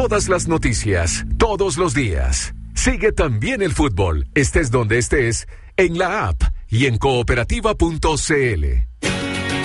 todas las noticias, todos los días. Sigue también el fútbol, estés donde estés, en la app y en cooperativa.cl.